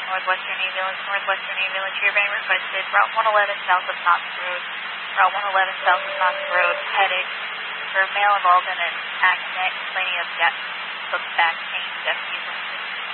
Northwestern Ambulance, Northwestern Ambulance, you're being requested. Route 111 south of Knox Road. Route 111 south of Knox Road, headed for male involved in an accident, complaining of back pain, deputy.